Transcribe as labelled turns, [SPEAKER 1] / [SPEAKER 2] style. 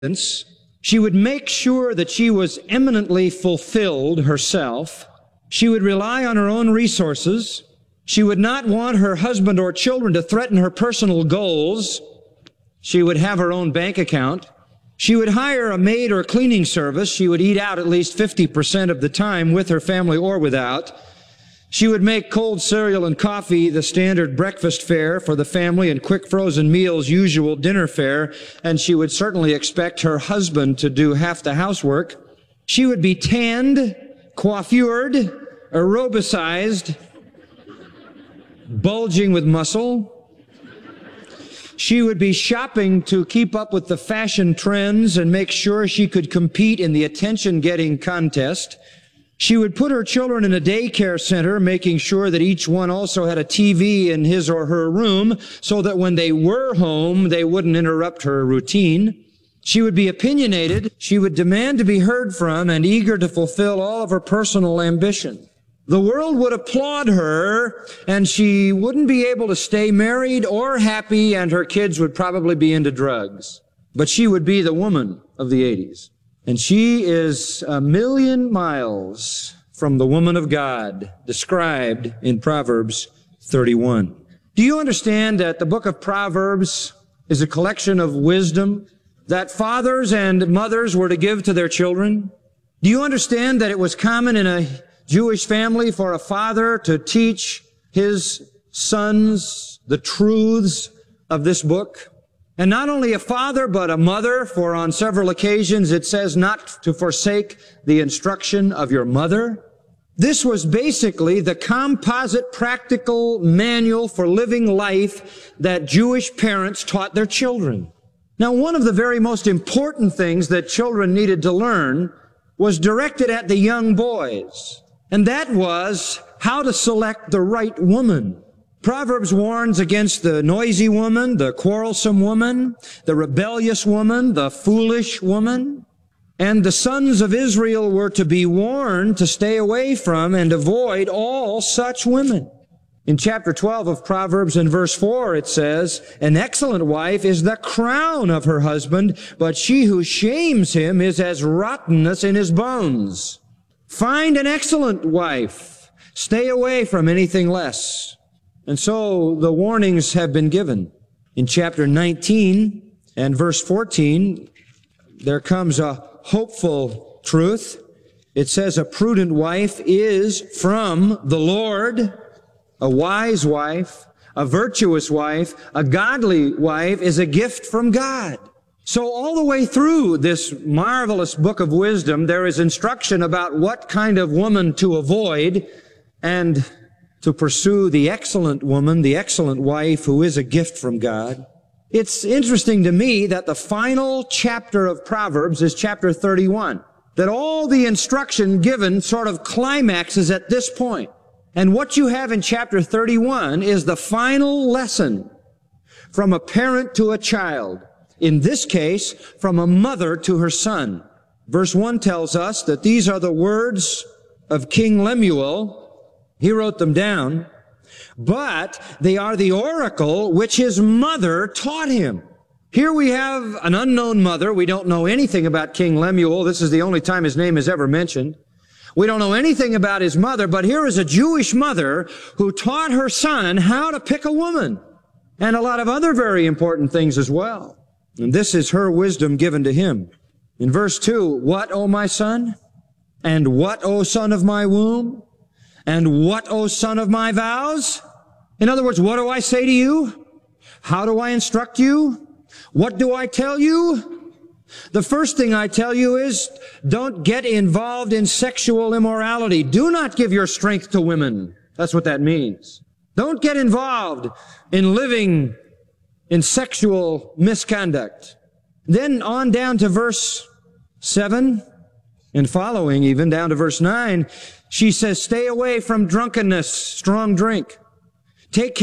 [SPEAKER 1] She would make sure that she was eminently fulfilled herself. She would rely on her own resources. She would not want her husband or children to threaten her personal goals. She would have her own bank account. She would hire a maid or cleaning service. She would eat out at least 50% of the time with her family or without. She would make cold cereal and coffee the standard breakfast fare for the family and quick frozen meals usual dinner fare, and she would certainly expect her husband to do half the housework. She would be tanned, coiffured, aerobicized, bulging with muscle. She would be shopping to keep up with the fashion trends and make sure she could compete in the attention-getting contest. She would put her children in a daycare center, making sure that each one also had a TV in his or her room so that when they were home, they wouldn't interrupt her routine. She would be opinionated. She would demand to be heard from and eager to fulfill all of her personal ambition. The world would applaud her, and she wouldn't be able to stay married or happy, and her kids would probably be into drugs. But she would be the woman of the 80s. And she is 1,000,000 miles from the woman of God described in Proverbs 31. Do you understand that the book of Proverbs is a collection of wisdom that fathers and mothers were to give to their children? Do you understand that it was common in a Jewish family for a father to teach his sons the truths of this book? And not only a father, but a mother, for on several occasions it says not to forsake the instruction of your mother. This was basically the composite practical manual for living life that Jewish parents taught their children. Now, one of the very most important things that children needed to learn was directed at the young boys, and that was how to select the right woman. Proverbs warns against the noisy woman, the quarrelsome woman, the rebellious woman, the foolish woman. And the sons of Israel were to be warned to stay away from and avoid all such women. In chapter 12 of Proverbs in verse 4, it says, "An excellent wife is the crown of her husband, but she who shames him is as rottenness in his bones." Find an excellent wife. Stay away from anything less. And so the warnings have been given. In chapter 19 and verse 14, there comes a hopeful truth. It says, "A prudent wife is from the Lord." A wise wife, a virtuous wife, a godly wife is a gift from God. So all the way through this marvelous book of wisdom, there is instruction about what kind of woman to avoid and to pursue the excellent woman, the excellent wife who is a gift from God. It's interesting to me that the final chapter of Proverbs is chapter 31, that all the instruction given sort of climaxes at this point. And what you have in chapter 31 is the final lesson from a parent to a child. In this case, from a mother to her son. Verse 1 tells us that these are the words of King Lemuel. He wrote them down, but they are the oracle which his mother taught him. Here we have an unknown mother. We don't know anything about King Lemuel. This is the only time his name is ever mentioned. We don't know anything about his mother, but here is a Jewish mother who taught her son how to pick a woman and a lot of other very important things as well. And this is her wisdom given to him. In verse 2, "What, O my son? And what, O son of my womb? And what, O son of my vows?" In other words, what do I say to you? How do I instruct you? What do I tell you? The first thing I tell you is don't get involved in sexual immorality. Do not give your strength to women. That's what that means. Don't get involved in living in sexual misconduct. Then on down to verse 7 and following, even down to verse 9, she says, "Stay away from drunkenness, strong drink. Take